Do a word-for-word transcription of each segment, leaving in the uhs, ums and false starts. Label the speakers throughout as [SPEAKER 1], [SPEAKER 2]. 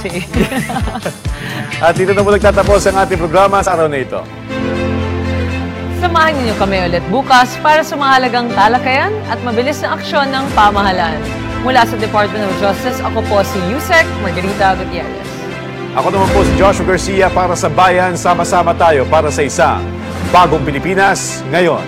[SPEAKER 1] kasi.
[SPEAKER 2] At dito na po nagtatapos ang ating programa sa araw na ito.
[SPEAKER 1] Samahan niyo kami ulit bukas para sa mahalagang talakayan at mabilis na aksyon ng pamahalaan. Mula sa Department of Justice, ako po si Yusek Margarita Gutierrez.
[SPEAKER 2] Ako naman po si Joshua Garcia para sa Bayan. Sama-sama tayo para sa isang bagong Pilipinas ngayon.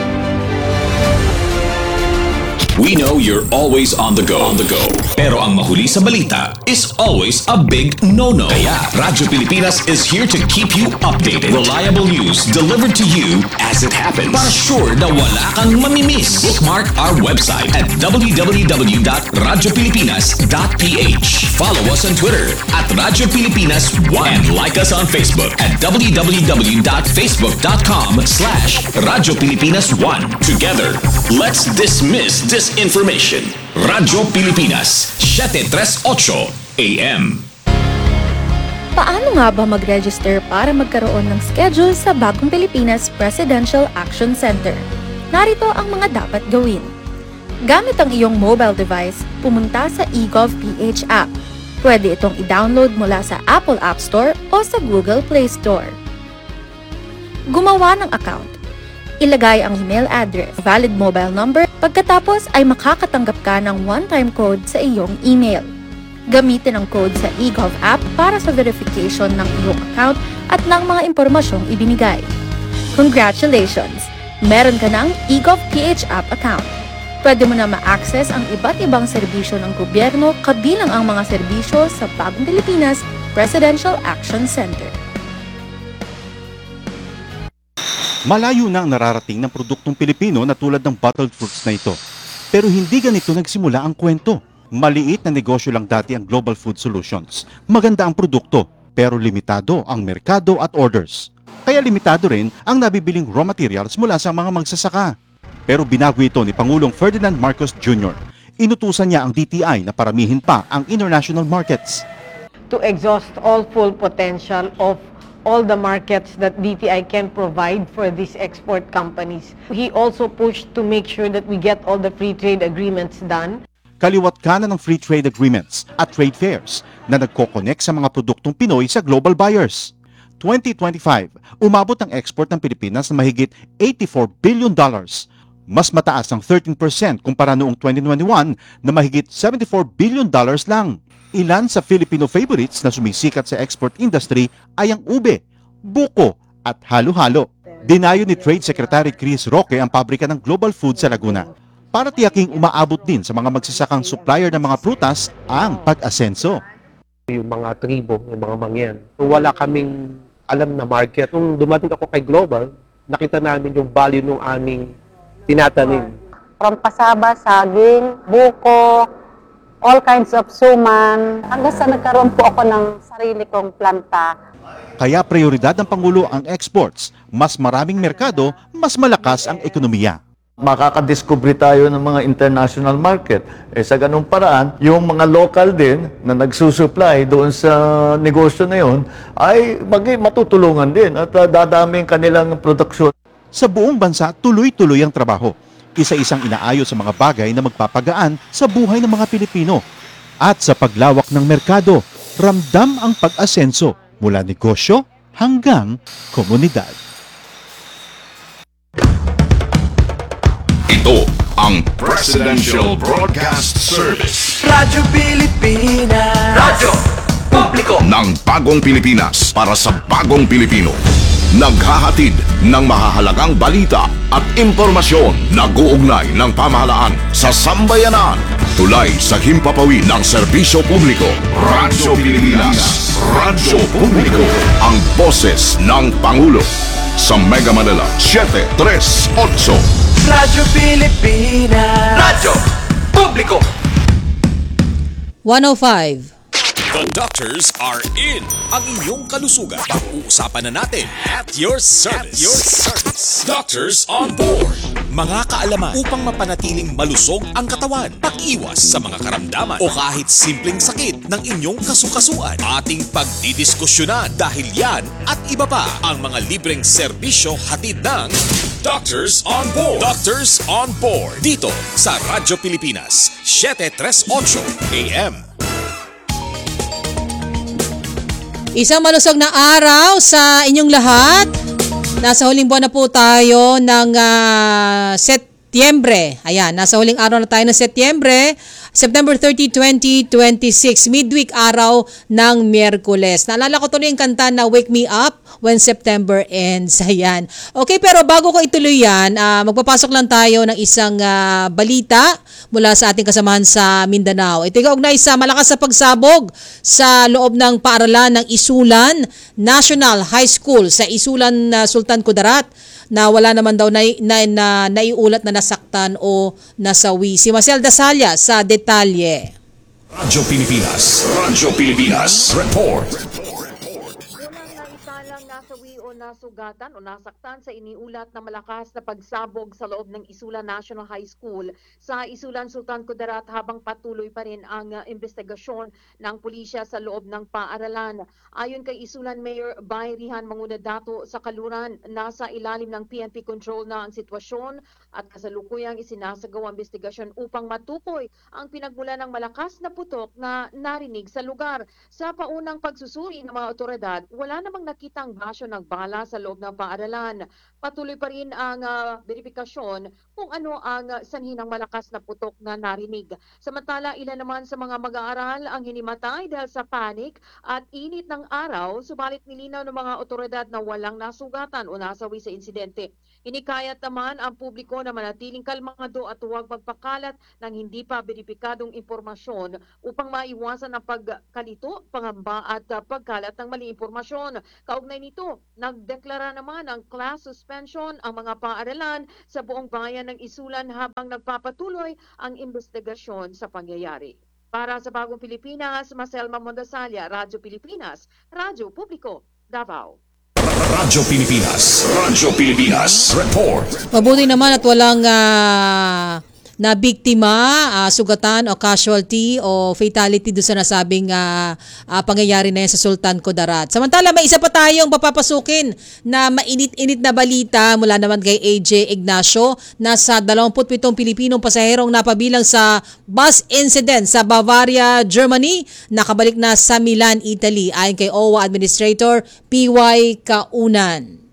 [SPEAKER 3] We know you're always on the go. On the go. Pero ang mahuli sa balita is always a big no-no. Kaya Radyo Pilipinas is here to keep you updated. Reliable news delivered to you as it happens. Para sure na wala kang mamimiss. Bookmark our website at w w w dot radyo pilipinas dot p h. Follow us on Twitter at Radyo Pilipinas one. And like us on Facebook at w w w dot facebook dot com slash Radyo Pilipinas one. Together, let's dismiss this information. Radyo Pilipinas, seven thirty-eight A M.
[SPEAKER 4] Paano nga ba mag-register para magkaroon ng schedule sa Bagong Pilipinas Presidential Action Center? Narito ang mga dapat gawin. Gamit ang iyong mobile device, pumunta sa eGovPH app. Pwede itong i-download mula sa Apple App Store o sa Google Play Store. Gumawa ng account. Ilagay ang email address, valid mobile number, pagkatapos ay makakatanggap ka ng one-time code sa iyong email. Gamitin ang code sa eGov app para sa verification ng iyong account at ng mga impormasyong ibinigay. Congratulations! Meron ka ng eGovPH app account. Pwede mo na ma-access ang iba't ibang serbisyo ng gobyerno kabilang ang mga serbisyo sa Bagong Pilipinas Presidential Action Center.
[SPEAKER 5] Malayo na ang nararating ng produktong Pilipino na tulad ng bottled fruits na ito. Pero hindi ganito nagsimula ang kwento. Maliit na negosyo lang dati ang Global Food Solutions. Maganda ang produkto, pero limitado ang merkado at orders. Kaya limitado rin ang nabibiling raw materials mula sa mga magsasaka. Pero binago ito ni Pangulong Ferdinand Marcos Junior Inutusan niya ang D T I na paramihin pa ang international markets.
[SPEAKER 6] To exhaust all full potential of all the markets that D T I can provide for these export companies. He also pushed to make sure that we get all the free trade agreements done.
[SPEAKER 5] Kaliwat kanan ng free trade agreements at trade fairs na nagko-connect sa mga produktong Pinoy sa global buyers. twenty twenty-five, umabot ang export ng Pilipinas na mahigit eighty-four billion dollars. Mas mataas ang thirteen percent kumpara noong twenty twenty-one na mahigit seventy-four billion dollars lang. Ilan sa Filipino favorites na sumisikat sa export industry ay ang ube, buko at halo-halo. Dinayo ni Trade Secretary Chris Roque ang pabrika ng Global Food sa Laguna para tiyaking umaabot din sa mga magsasakang supplier ng mga prutas ang pag-asenso.
[SPEAKER 7] Yung mga tribo, yung mga mangyan, wala kaming alam na market. Nung dumating ako kay Global, nakita namin yung value ng aming tinatanim.
[SPEAKER 8] From pasaba, saging, buko, all kinds of suman, hanggang sa nagkaroon po ako ng sarili kong planta.
[SPEAKER 5] Kaya prioridad ng Pangulo ang exports. Mas maraming merkado, mas malakas ang ekonomiya.
[SPEAKER 9] Makakadiscovery tayo ng mga international market. Eh, sa ganung paraan, yung mga local din na nagsusupply doon sa negosyo na yun, ay maging matutulungan din at uh, dadami ang kanilang produksyon.
[SPEAKER 5] Sa buong bansa, tuloy-tuloy ang trabaho. Isa-isang inaayos sa mga bagay na magpapagaan sa buhay ng mga Pilipino. At sa paglawak ng merkado, ramdam ang pag-asenso mula negosyo hanggang komunidad.
[SPEAKER 3] Ito ang Presidential Broadcast Service.
[SPEAKER 10] Radyo Pilipinas. Radyo Publiko
[SPEAKER 3] ng Bagong Pilipinas para sa Bagong Pilipino. Naghahatid ng mahahalagang balita at impormasyon na guugnay ng pamahalaan sa sambayanan. Tulay sa himpapawid ng serbisyo publiko. Radyo Pilipinas. Radyo Publiko. Ang boses ng Pangulo. Sa Mega Manila, seven thirty-eight.
[SPEAKER 10] Radyo Pilipinas. Radyo Publiko.
[SPEAKER 11] one oh five.
[SPEAKER 3] The doctors are in. Ang inyong kalusugan. Pag-uusapan na natin at your service. At your service. Doctors on board. Mga kaalaman upang mapanatiling malusog ang katawan. Pag-iwas sa mga karamdaman o kahit simpleng sakit ng inyong kasukasuan. Ating pagdidiskusyonan dahil yan at iba pa ang mga libreng serbisyo hatid ng Doctors on Board. Doctors on Board. Dito sa Radyo Pilipinas, seven thirty-eight A M.
[SPEAKER 11] Isang malusog na araw sa inyong lahat. Nasa huling buwan na po tayo ng uh, Setyembre. Ayan, nasa huling araw na tayo ng Setyembre. September thirtieth, twenty twenty-six, midweek araw ng Miyerkules. Naalala ko tuloy yung kanta na Wake Me Up When September Ends. Ayan. Okay, pero bago ko ituloy yan, uh, magpapasok lang tayo ng isang uh, balita mula sa ating kasamahan sa Mindanao. Ito yung kaugnay sa malakas sa pagsabog sa loob ng paaralan ng Isulan National High School sa Isulan uh, Sultan Kudarat, na wala naman daw na, na, na naiulat na nasaktan o nasawi. Si Marcel Dasalia sa detalye.
[SPEAKER 3] Radyo Pilipinas. Radyo Pilipinas. Report.
[SPEAKER 12] Nasawi o nasugatan o nasaktan sa iniulat na malakas na pagsabog sa loob ng Isulan National High School sa Isulan Sultan Kudarat habang patuloy pa rin ang uh, investigasyon ng pulisya sa loob ng paaralan. Ayon kay Isulan Mayor Bayrihan Mangunadato sa Kaluran, nasa ilalim ng P N P control na ang sitwasyon at kasalukuyang isinasagawa ang investigasyon upang matukoy ang pinagmula ng malakas na putok na narinig sa lugar. Sa paunang pagsusuri ng mga otoridad, wala namang nakitang basyo ng bala sa loob ng paaralan. Patuloy pa rin ang uh, verifikasyon kung ano ang uh, sanhi ng malakas na putok na narinig. Samantala, ilan naman sa mga mag-aaral ang hinimatay dahil sa panik at init ng araw, subalit nilinaw ng mga otoridad na walang nasugatan o nasawi sa insidente. Hinikayat naman ang publiko na manatiling kalmado at huwag magpakalat ng hindi pa beripikadong impormasyon upang maiwasan ang pagkalito, pangamba at uh, pagkalat ng mali impormasyon. Kaugnay nito, nagdeklara naman ang class suspension ang mga paaralan sa buong bayan ng Isulan habang nagpapatuloy ang investigasyon sa pangyayari. Para sa Bagong Pilipinas, Marcelma Mondasalia, Radyo Pilipinas, Radyo Publiko, Davao.
[SPEAKER 3] Radyo Pilipinas. Radyo Pilipinas. Report.
[SPEAKER 11] Mabuti naman at walang uh, na biktima, uh, sugatan o casualty o fatality doon sa nasabing uh, uh, pangyayari na yan sa Sultan Kudarat. Samantala, may isa pa tayong papapasukin na mainit-init na balita mula naman kay A J Ignacio. Nasa dalawampu't pitong Pilipinong pasaherong napabilang sa bus incident sa Bavaria, Germany, nakabalik na sa Milan, Italy, ayon kay O W A Administrator P Y Kaunan.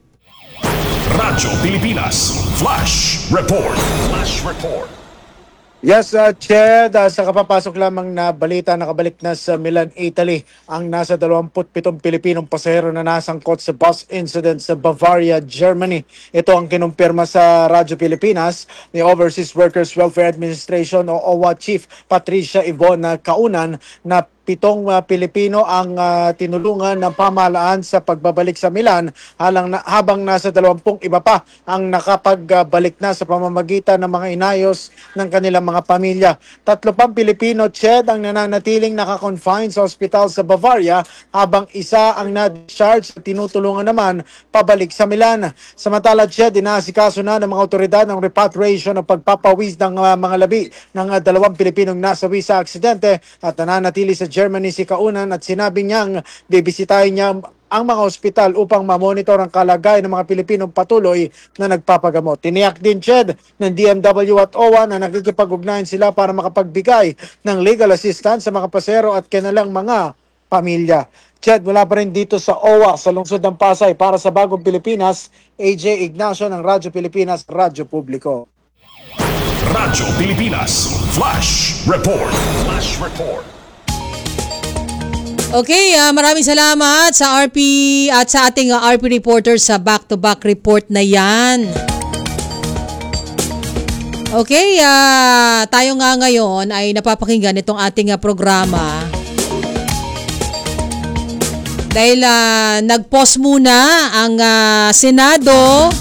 [SPEAKER 3] Radyo Pilipinas. Flash Report. Flash Report.
[SPEAKER 13] Yes, uh, Ched, uh, sa kapapasok lamang na balita, nakabalik na sa Milan, Italy ang nasa dalawampu't pitong Pilipinong pasahero na nasangkot sa bus incident sa Bavaria, Germany. Ito ang kinumpirma sa Radyo Pilipinas ni Overseas Workers Welfare Administration o O W A Chief Patricia Ivona Kaunan na pitong uh, Pilipino ang uh, tinulungan ng pamahalaan sa pagbabalik sa Milan halang na, habang nasa dalawampung iba pa ang nakapagbalik uh, na sa pamamagitan ng mga inayos ng kanilang mga pamilya. Tatlo pang Pilipino, Ched, ang nananatiling nakakonfine sa ospital sa Bavaria habang isa ang na-discharge at tinutulungan naman pabalik sa Milan. Samantala, Ched, inaasikaso na ng mga otoridad ng repatriation o pagpapawis ng uh, mga labi ng uh, dalawang Pilipinong nasawi sa aksidente at nananatili sa Germany si Kaunan at sinabi niyang bibisitahin niya ang mga ospital upang mamonitor ang kalagayan ng mga Pilipinong patuloy na nagpapagamot. Tiniyak din, Ched, ng D M W at O W A na nakikipag-ugnayan sila para makapagbigay ng legal assistance sa mga pasero at kanilang mga pamilya. Ched, mula pa rin dito sa O W A sa lungsod ng Pasay para sa Bagong Pilipinas, A J Ignacio ng Radyo Pilipinas, Radyo Publiko.
[SPEAKER 3] Radyo Pilipinas. Flash Report. Flash Report.
[SPEAKER 11] Okay, uh, maraming salamat sa R P at sa ating uh, R P reporter sa back-to-back report na yan. Okay, uh, tayo nga ngayon ay napapakinggan itong ating uh, programa. Dahil uh, nag-pause muna ang uh, Senado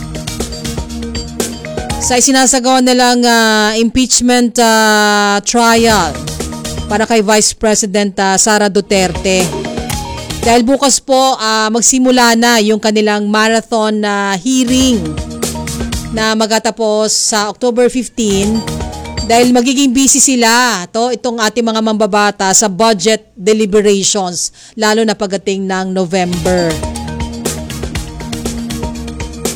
[SPEAKER 11] sa isinasagawa nilang uh, impeachment uh, trial para kay Vice President uh, Sara Duterte. Dahil bukas po uh, magsimula na yung kanilang marathon na uh, hearing na magatapos sa October fifteenth dahil magiging busy sila to itong ating mga mambabata sa budget deliberations lalo na pagdating ng November.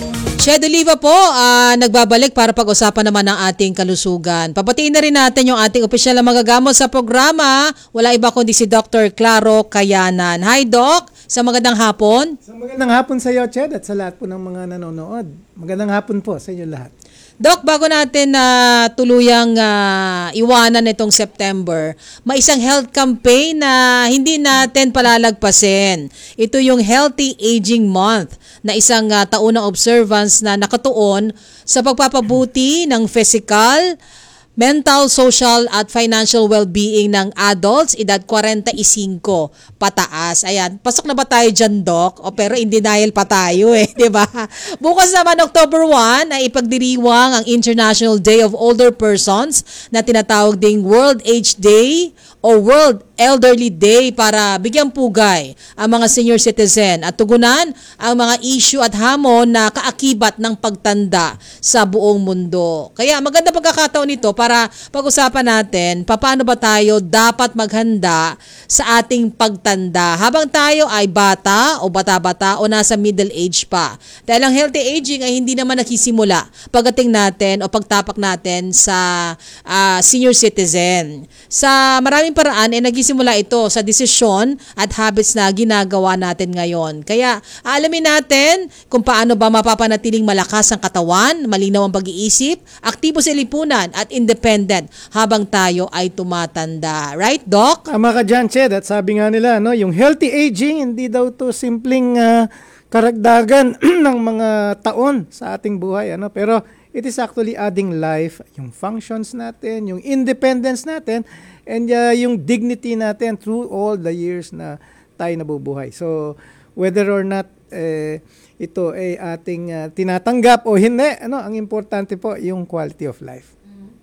[SPEAKER 11] Che Oliva po, ah, nagbabalik para pag-usapan naman ng ating kalusugan. Pabatiin na rin natin yung ating opisyal na magagamot sa programa. Wala iba kundi si Doctor Claro Kayanan. Hi Doc, sa magandang hapon.
[SPEAKER 14] Sa magandang hapon sa iyo, Ched, at sa lahat po ng mga nanonood. Magandang hapon po sa inyo lahat.
[SPEAKER 11] Doc, bago natin na uh, tuluyang uh, iwanan itong September, may isang health campaign na hindi natin palalagpasin. Ito yung Healthy Aging Month na isang uh, taunang observance na nakatuon sa pagpapabuti ng physical, mental, social at financial well-being ng adults edad forty-five pataas. Ayan, pasok na ba tayo dyan, Doc? O pero in denial pa tayo eh, di ba? Bukas naman October first ay ipagdiriwang ang International Day of Older Persons na tinatawag ding World Age Day o World Elderly Day para bigyang pugay ang mga senior citizen at tugunan ang mga issue at hamon na kaakibat ng pagtanda sa buong mundo. Kaya maganda pagkakataon nito para pag-usapan natin paano ba tayo dapat maghanda sa ating pagtanda habang tayo ay bata o bata-bata o nasa middle age pa. Dahil ang healthy aging ay hindi naman nakisimula pagdating natin o pagtapak natin sa uh, senior citizen. Sa maraming paraan ay nagsisimula ito sa desisyon at habits na ginagawa natin ngayon. Kaya alamin natin kung paano ba mapapanatiling malakas ang katawan, malinaw ang pag-iisip, aktibo sa lipunan at independent habang tayo ay tumatanda. Right, Doc?
[SPEAKER 14] Tama ka dyan, Ched. At sabi nga nila, no, yung healthy aging, hindi daw to simpleng uh, karagdagan ng mga taon sa ating buhay. Ano? Pero it is actually adding life, yung functions natin, yung independence natin, and uh, yung dignity natin through all the years na tayo nabubuhay. So, whether or not eh, ito ay ating uh, tinatanggap o hindi, ano, ang importante po yung quality of life.